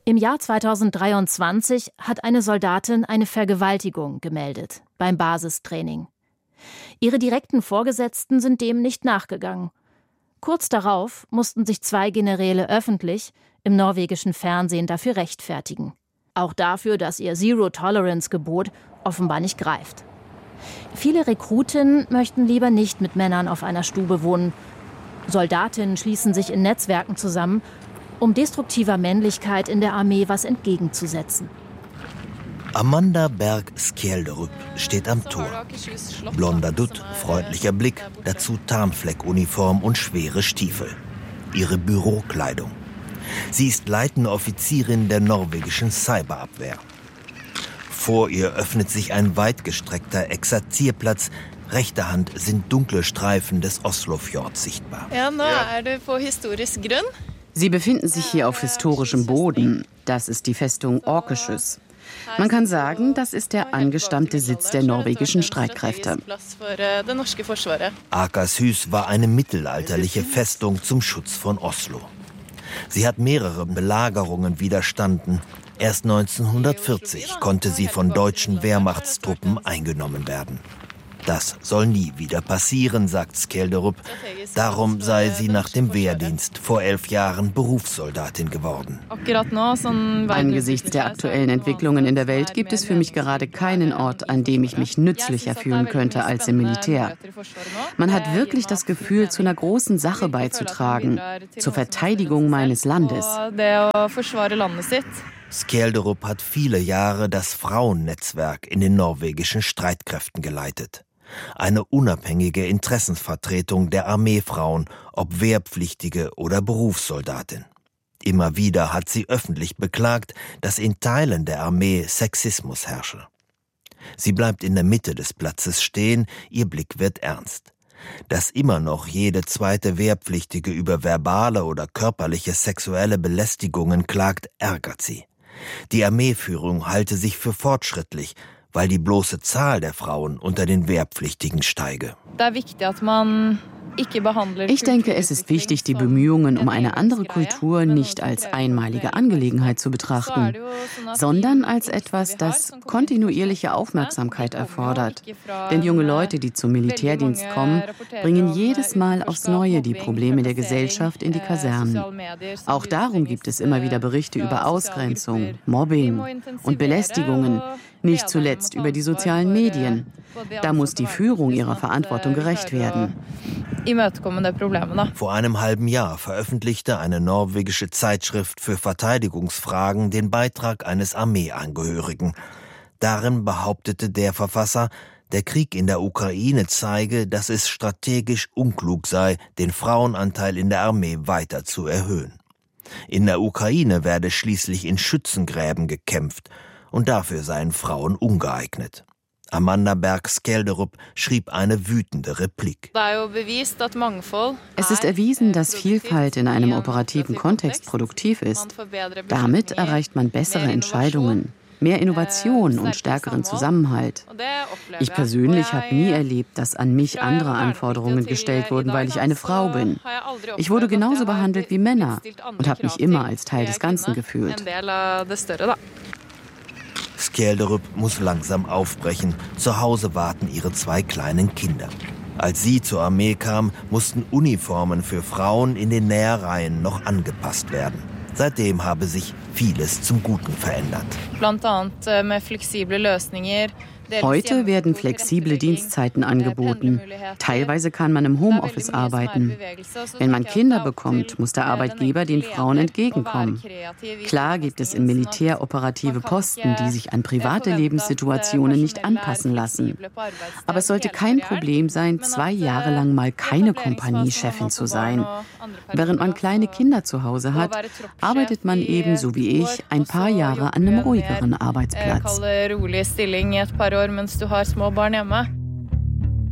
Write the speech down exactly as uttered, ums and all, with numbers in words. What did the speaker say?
Im Jahr zweitausenddreiundzwanzig hat eine Soldatin eine Vergewaltigung gemeldet beim Basistraining. Ihre direkten Vorgesetzten sind dem nicht nachgegangen. Kurz darauf mussten sich zwei Generäle öffentlich im norwegischen Fernsehen dafür rechtfertigen. Auch dafür, dass ihr Zero-Tolerance-Gebot offenbar nicht greift. Viele Rekrutinnen möchten lieber nicht mit Männern auf einer Stube wohnen. Soldatinnen schließen sich in Netzwerken zusammen, um destruktiver Männlichkeit in der Armee was entgegenzusetzen. Amanda Berg Skjelderup steht am Tor. Blonder Dutt, freundlicher Blick, dazu Tarnfleckuniform und schwere Stiefel. Ihre Bürokleidung. Sie ist leitende Offizierin der norwegischen Cyberabwehr. Vor ihr öffnet sich ein weitgestreckter Exerzierplatz. Rechter Hand sind dunkle Streifen des Oslofjords sichtbar. Ja, nå er du på historisk grunn. Sie befinden sich hier auf historischem Boden. Das ist die Festung Akershus. Man kann sagen, das ist der angestammte Sitz der norwegischen Streitkräfte. Akershus war eine mittelalterliche Festung zum Schutz von Oslo. Sie hat mehrere Belagerungen widerstanden. Erst neunzehnhundertvierzig konnte sie von deutschen Wehrmachtstruppen eingenommen werden. Das soll nie wieder passieren, sagt Skjelderup. Darum sei sie nach dem Wehrdienst vor elf Jahren Berufssoldatin geworden. Angesichts der aktuellen Entwicklungen in der Welt gibt es für mich gerade keinen Ort, an dem ich mich nützlicher fühlen könnte als im Militär. Man hat wirklich das Gefühl, zu einer großen Sache beizutragen, zur Verteidigung meines Landes. Skjelderup hat viele Jahre das Frauennetzwerk in den norwegischen Streitkräften geleitet. Eine unabhängige Interessensvertretung der Armeefrauen, ob Wehrpflichtige oder Berufssoldatin. Immer wieder hat sie öffentlich beklagt, dass in Teilen der Armee Sexismus herrsche. Sie bleibt in der Mitte des Platzes stehen, ihr Blick wird ernst. Dass immer noch jede zweite Wehrpflichtige über verbale oder körperliche sexuelle Belästigungen klagt, ärgert sie. Die Armeeführung halte sich für fortschrittlich, weil die bloße Zahl der Frauen unter den Wehrpflichtigen steige. Ich denke, es ist wichtig, die Bemühungen um eine andere Kultur nicht als einmalige Angelegenheit zu betrachten, sondern als etwas, das kontinuierliche Aufmerksamkeit erfordert. Denn junge Leute, die zum Militärdienst kommen, bringen jedes Mal aufs Neue die Probleme der Gesellschaft in die Kasernen. Auch darum gibt es immer wieder Berichte über Ausgrenzung, Mobbing und Belästigungen, nicht zuletzt über die sozialen Medien. Da muss die Führung ihrer Verantwortung gerecht werden. Vor einem halben Jahr veröffentlichte eine norwegische Zeitschrift für Verteidigungsfragen den Beitrag eines Armeeangehörigen. Darin behauptete der Verfasser, der Krieg in der Ukraine zeige, dass es strategisch unklug sei, den Frauenanteil in der Armee weiter zu erhöhen. In der Ukraine werde schließlich in Schützengräben gekämpft und dafür seien Frauen ungeeignet. Amanda Berg Skjelderup schrieb eine wütende Replik. Es ist erwiesen, dass Vielfalt in einem operativen Kontext produktiv ist. Damit erreicht man bessere Entscheidungen, mehr Innovation und stärkeren Zusammenhalt. Ich persönlich habe nie erlebt, dass an mich andere Anforderungen gestellt wurden, weil ich eine Frau bin. Ich wurde genauso behandelt wie Männer und habe mich immer als Teil des Ganzen gefühlt. Skjelderup muss langsam aufbrechen. Zu Hause warten ihre zwei kleinen Kinder. Als sie zur Armee kam, mussten Uniformen für Frauen in den Nähereien noch angepasst werden. Seitdem habe sich vieles zum Guten verändert. Heute werden flexible Dienstzeiten angeboten. Teilweise kann man im Homeoffice arbeiten. Wenn man Kinder bekommt, muss der Arbeitgeber den Frauen entgegenkommen. Klar gibt es im Militär operative Posten, die sich an private Lebenssituationen nicht anpassen lassen. Aber es sollte kein Problem sein, zwei Jahre lang mal keine Kompaniechefin zu sein. Während man kleine Kinder zu Hause hat, arbeitet man ebenso wie ich ein paar Jahre an einem ruhigeren Arbeitsplatz. Mens du har små barn hjemme.